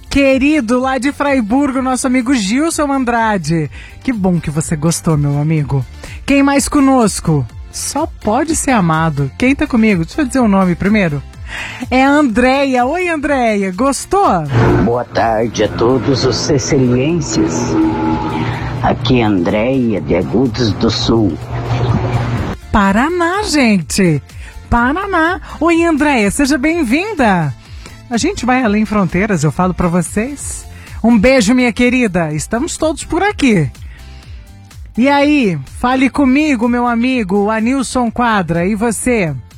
querido lá de Fraiburgo, nosso amigo Gilson Andrade. Que bom que você gostou, meu amigo. Quem mais conosco? Só pode ser amado. Quem tá comigo? Deixa eu dizer o nome primeiro. É a Andréia. Oi, Andréia. Gostou? Boa tarde a todos os cecilienses. Aqui é a Andréia, de Agudos do Sul. Paraná, gente. Paraná. Oi, Andréia. Seja bem-vinda. A gente vai além fronteiras, eu falo pra vocês. Um beijo, minha querida. Estamos todos por aqui. E aí, fale comigo, meu amigo, Anilson Quadra. E você?